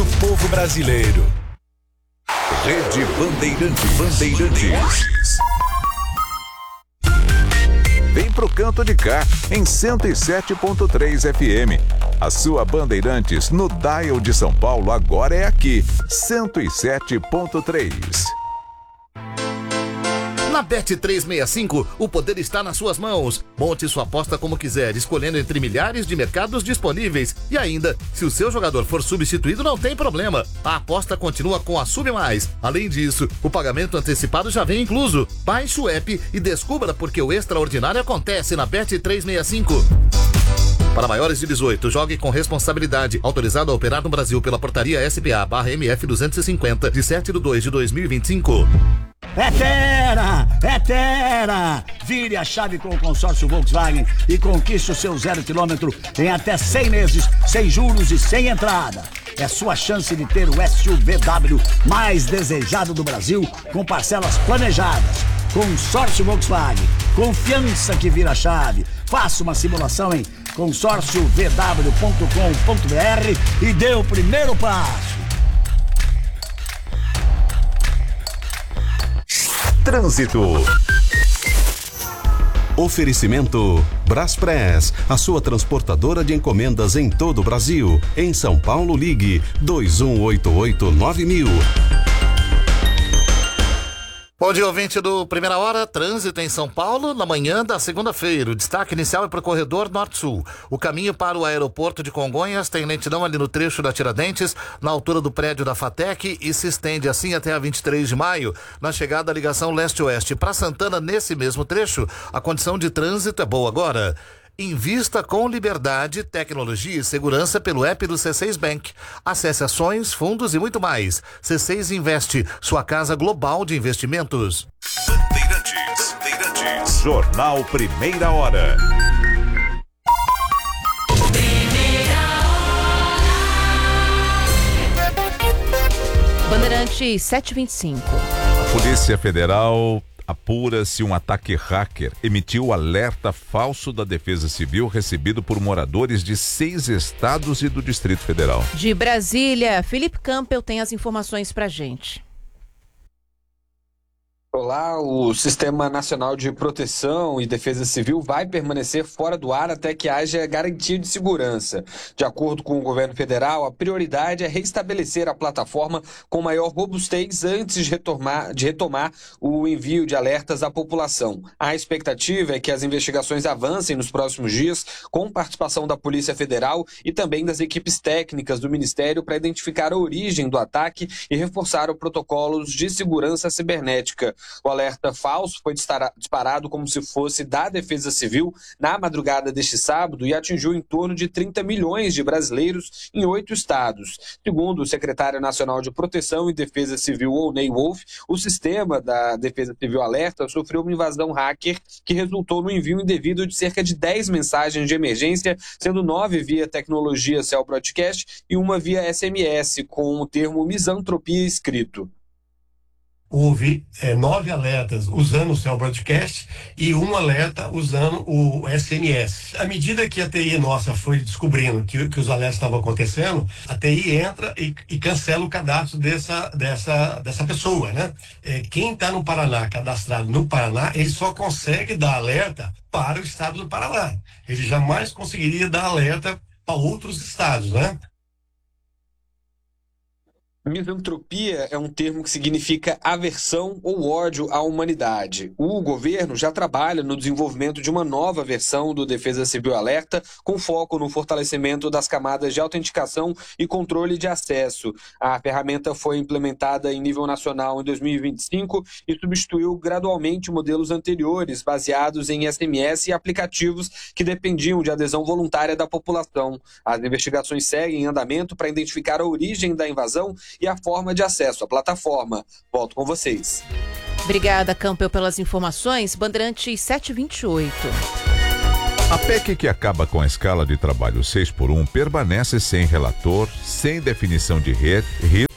povo brasileiro. Rede Bandeirantes. Vem pro canto de cá, em 107.3 FM. A sua Bandeirantes no dial de São Paulo agora é aqui, 107.3. Na Bet365, o poder está nas suas mãos. Monte sua aposta como quiser, escolhendo entre milhares de mercados disponíveis. E ainda, se o seu jogador for substituído, não tem problema. A aposta continua com a Sub Mais. Além disso, o pagamento antecipado já vem incluso. Baixe o app e descubra porque o extraordinário acontece na Bet365. Para maiores de 18, jogue com responsabilidade. Autorizado a operar no Brasil pela portaria SPA/MF 250, de 7/2/2025. É Tera! Vire a chave com o consórcio Volkswagen e conquiste o seu 0 km em até 100 meses, sem juros e sem entrada. É sua chance de ter o SUVW mais desejado do Brasil, com parcelas planejadas. Consórcio Volkswagen, confiança que vira chave. Faça uma simulação em consórciovw.com.br e dê o primeiro passo. Trânsito. Oferecimento Braspress, a sua transportadora de encomendas em todo o Brasil. Em São Paulo, ligue 2188-9000. Bom dia, ouvinte do Primeira Hora. Trânsito em São Paulo na manhã da segunda-feira. O destaque inicial é para o corredor Norte-Sul. O caminho para o aeroporto de Congonhas tem lentidão ali no trecho da Tiradentes, na altura do prédio da FATEC, e se estende assim até a 23 de maio, na chegada da ligação leste-oeste. Para Santana, nesse mesmo trecho, a condição de trânsito é boa agora. Invista com liberdade, tecnologia e segurança pelo app do C6 Bank. Acesse ações, fundos e muito mais. C6 Investe, sua casa global de investimentos. Bandeirantes. Jornal Primeira Hora. Bandeirantes 7h25. A Polícia Federal apura se um ataque hacker emitiu alerta falso da Defesa Civil recebido por moradores de 6 estados e do Distrito Federal. De Brasília, Felipe Campbell tem as informações pra gente. Olá, o Sistema Nacional de Proteção e Defesa Civil vai permanecer fora do ar até que haja garantia de segurança. De acordo com o governo federal, a prioridade é restabelecer a plataforma com maior robustez antes de retomar o envio de alertas à população. A expectativa é que as investigações avancem nos próximos dias, com participação da Polícia Federal e também das equipes técnicas do Ministério para identificar a origem do ataque e reforçar os protocolos de segurança cibernética. O alerta falso foi disparado como se fosse da Defesa Civil na madrugada deste sábado e atingiu em torno de 30 milhões de brasileiros em 8 estados. Segundo o secretário nacional de Proteção e Defesa Civil, Oney Wolf, o sistema da Defesa Civil Alerta sofreu uma invasão hacker que resultou no envio indevido de cerca de 10 mensagens de emergência, sendo 9 via tecnologia Cell Broadcast e uma via SMS, com o termo misantropia escrito. Houve 9 alertas usando o Cell Broadcast e um alerta usando o SMS. À medida que a TI nossa foi descobrindo que os alertas estavam acontecendo, a TI entra e cancela o cadastro dessa pessoa, né? Quem está no Paraná, cadastrado no Paraná, ele só consegue dar alerta para o estado do Paraná. Ele jamais conseguiria dar alerta para outros estados, né? Misantropia é um termo que significa aversão ou ódio à humanidade. O governo já trabalha no desenvolvimento de uma nova versão do Defesa Civil Alerta, com foco no fortalecimento das camadas de autenticação e controle de acesso. A ferramenta foi implementada em nível nacional em 2025 e substituiu gradualmente modelos anteriores, baseados em SMS e aplicativos que dependiam de adesão voluntária da população. As investigações seguem em andamento para identificar a origem da invasão e a forma de acesso à plataforma. Volto com vocês. Obrigada, Campbell, pelas informações. Bandeirantes 7h28. A PEC que acaba com a escala de trabalho 6x1 permanece sem relator, sem definição de rito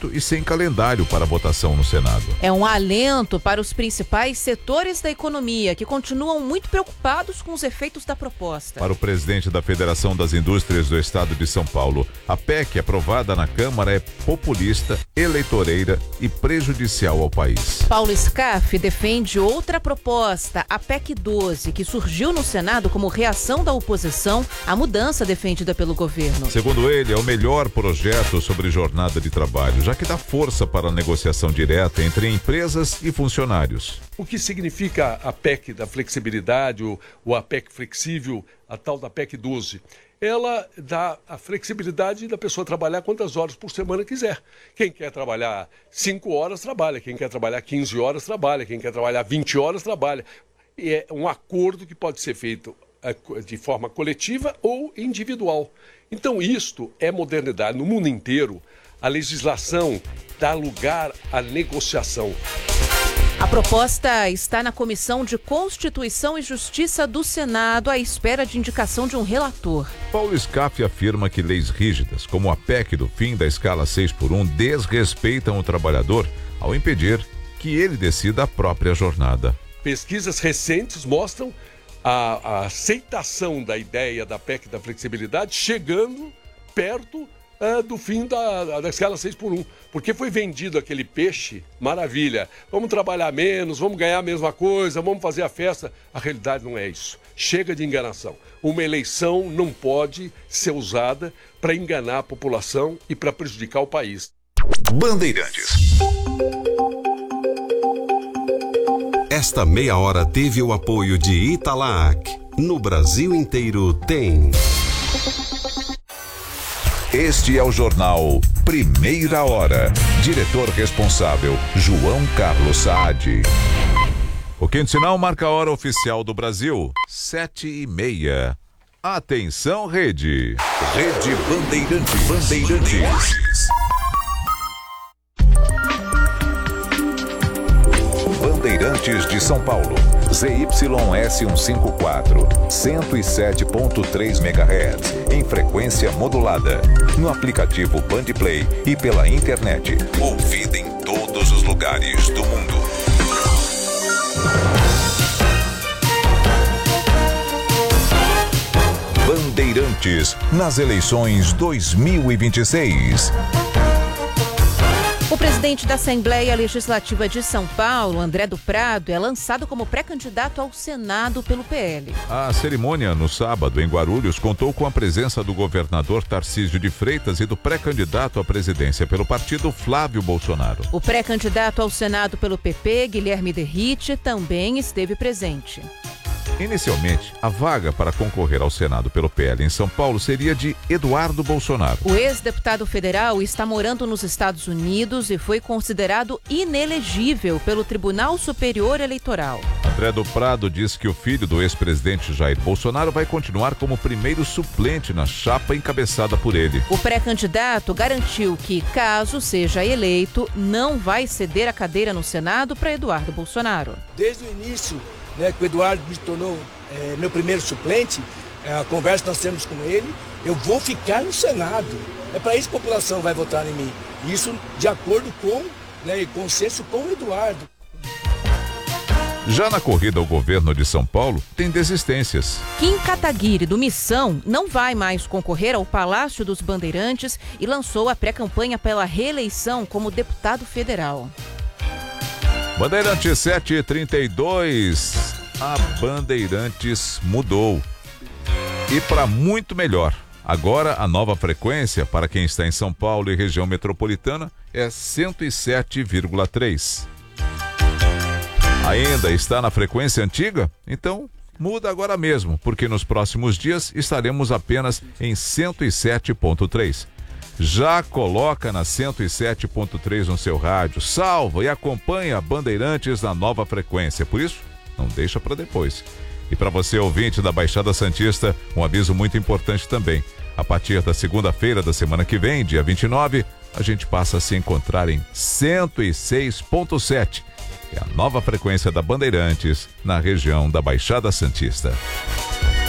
escrito e sem calendário para votação no Senado. É um alento para os principais setores da economia, que continuam muito preocupados com os efeitos da proposta. Para o presidente da Federação das Indústrias do Estado de São Paulo, a PEC aprovada na Câmara é populista, eleitoreira e prejudicial ao país. Paulo Scaff defende outra proposta, a PEC 12, que surgiu no Senado como reação da oposição à mudança defendida pelo governo. Segundo ele, é o melhor projeto sobre jornada de trabalho, já que dá força para a negociação direta entre empresas e funcionários. O que significa a PEC da flexibilidade, ou a PEC flexível, a tal da PEC 12? Ela dá a flexibilidade da pessoa trabalhar quantas horas por semana quiser. Quem quer trabalhar 5 horas, trabalha. Quem quer trabalhar 15 horas, trabalha. Quem quer trabalhar 20 horas, trabalha. E é um acordo que pode ser feito de forma coletiva ou individual. Então isto é modernidade. No mundo inteiro, a legislação dá lugar à negociação. A proposta está na Comissão de Constituição e Justiça do Senado à espera de indicação de um relator. Paulo Scaff afirma que leis rígidas, como a PEC do fim da escala 6x1, desrespeitam o trabalhador ao impedir que ele decida a própria jornada. Pesquisas recentes mostram a aceitação da ideia da PEC da flexibilidade chegando perto do fim da escala 6x1. Porque foi vendido aquele peixe, maravilha, vamos trabalhar menos, vamos ganhar a mesma coisa, vamos fazer a festa. A realidade não é isso. Chega de enganação. Uma eleição não pode ser usada para enganar a população e para prejudicar o país. Bandeirantes. Esta meia hora teve o apoio de Italac. No Brasil inteiro tem. Este é o jornal Primeira Hora. Diretor responsável, João Carlos Saad. O quinto sinal marca a hora oficial do Brasil, 7h30. Atenção, rede. Rede Bandeirantes. Bandeirantes de São Paulo. ZYS154, 107.3 MHz, em frequência modulada. No aplicativo Bandplay e pela internet. Ouvida em todos os lugares do mundo. Bandeirantes nas eleições 2026. O presidente da Assembleia Legislativa de São Paulo, André do Prado, é lançado como pré-candidato ao Senado pelo PL. A cerimônia, no sábado, em Guarulhos, contou com a presença do governador Tarcísio de Freitas e do pré-candidato à presidência pelo partido, Flávio Bolsonaro. O pré-candidato ao Senado pelo PP, Guilherme Derrite, também esteve presente. Inicialmente, a vaga para concorrer ao Senado pelo PL em São Paulo seria de Eduardo Bolsonaro. O ex-deputado federal está morando nos Estados Unidos e foi considerado inelegível pelo Tribunal Superior Eleitoral. André do Prado disse que o filho do ex-presidente Jair Bolsonaro vai continuar como primeiro suplente na chapa encabeçada por ele. O pré-candidato garantiu que, caso seja eleito, não vai ceder a cadeira no Senado para Eduardo Bolsonaro. Desde o início, que o Eduardo me tornou meu primeiro suplente, a conversa que nós temos com ele, eu vou ficar no Senado. É para isso que a população vai votar em mim. Isso de acordo com, consenso com o Eduardo. Já na corrida ao governo de São Paulo, tem desistências. Kim Kataguiri, do Missão, não vai mais concorrer ao Palácio dos Bandeirantes e lançou a pré-campanha pela reeleição como deputado federal. Bandeirantes 7h32, a Bandeirantes mudou. E para muito melhor. Agora a nova frequência para quem está em São Paulo e região metropolitana é 107,3. Ainda está na frequência antiga? Então muda agora mesmo, porque nos próximos dias estaremos apenas em 107,3. Já coloca na 107.3 no seu rádio, salva e acompanha a Bandeirantes na nova frequência. Por isso, não deixa para depois. E para você, ouvinte da Baixada Santista, um aviso muito importante também. A partir da segunda-feira da semana que vem, dia 29, a gente passa a se encontrar em 106.7. É a nova frequência da Bandeirantes na região da Baixada Santista.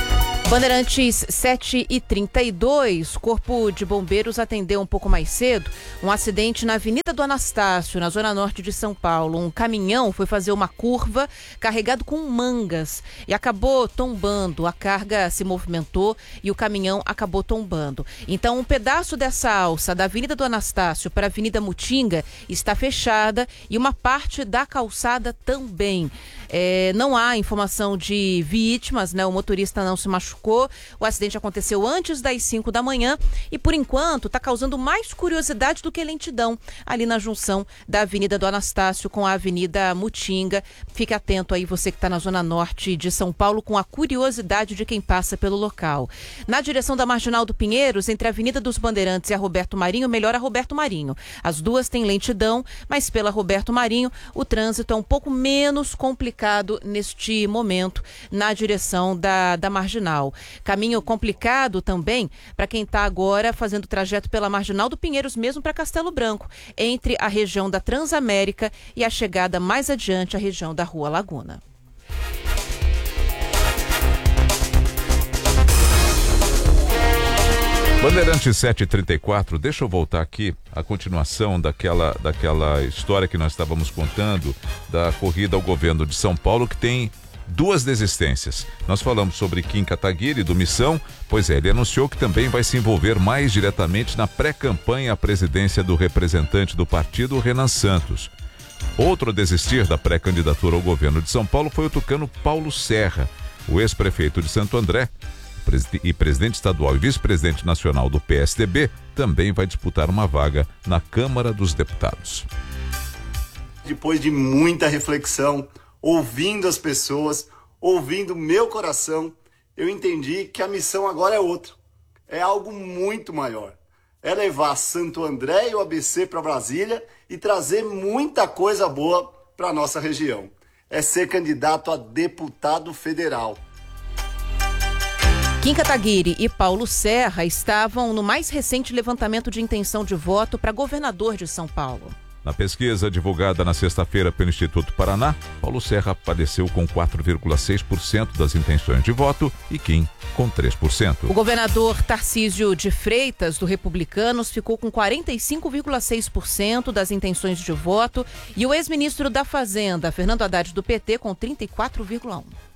Bandeirantes 7h32, Corpo de Bombeiros atendeu um pouco mais cedo um acidente na Avenida do Anastácio, na zona norte de São Paulo. Um caminhão foi fazer uma curva carregado com mangas e acabou tombando. A carga se movimentou e o caminhão acabou tombando. Então, um pedaço dessa alça da Avenida do Anastácio para a Avenida Mutinga está fechada e uma parte da calçada também. Não há informação de vítimas, né? O motorista não se machucou. O acidente aconteceu antes das 5 da manhã e, por enquanto, está causando mais curiosidade do que lentidão ali na junção da Avenida do Anastácio com a Avenida Mutinga. Fique atento aí, você que está na zona norte de São Paulo, com a curiosidade de quem passa pelo local. Na direção da Marginal do Pinheiros, entre a Avenida dos Bandeirantes e a Roberto Marinho, melhor a Roberto Marinho. As duas têm lentidão, mas pela Roberto Marinho o trânsito é um pouco menos complicado neste momento na direção da Marginal. Caminho complicado também para quem está agora fazendo o trajeto pela Marginal do Pinheiros, mesmo para Castelo Branco, entre a região da Transamérica e a chegada mais adiante à região da Rua Laguna. Bandeirantes 7h34, deixa eu voltar aqui a continuação daquela história que nós estávamos contando da corrida ao governo de São Paulo, que tem 2 desistências. Nós falamos sobre Kim Kataguiri do Missão, pois ele anunciou que também vai se envolver mais diretamente na pré-campanha à presidência do representante do partido, Renan Santos. Outro a desistir da pré-candidatura ao governo de São Paulo foi o tucano Paulo Serra, o ex-prefeito de Santo André, e presidente estadual e vice-presidente nacional do PSDB, também vai disputar uma vaga na Câmara dos Deputados. Depois de muita reflexão, ouvindo as pessoas, ouvindo meu coração, eu entendi que a missão agora é outra. É algo muito maior. É levar Santo André e o ABC para Brasília e trazer muita coisa boa para a nossa região. É ser candidato a deputado federal. Kim Kataguiri e Paulo Serra estavam no mais recente levantamento de intenção de voto para governador de São Paulo. Na pesquisa divulgada na sexta-feira pelo Instituto Paraná, Paulo Serra apareceu com 4,6% das intenções de voto e Kim com 3%. O governador Tarcísio de Freitas, do Republicanos, ficou com 45,6% das intenções de voto e o ex-ministro da Fazenda, Fernando Haddad, do PT, com 34,1%.